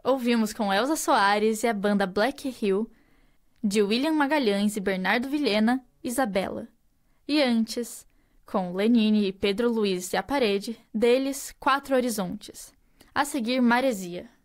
Ouvimos com Elza Soares e a banda Black Hill, de William Magalhães e Bernardo Vilhena, Isabela. E antes, com Lenine e Pedro Luiz e a Parede, deles, Quatro Horizontes. A seguir, Maresia.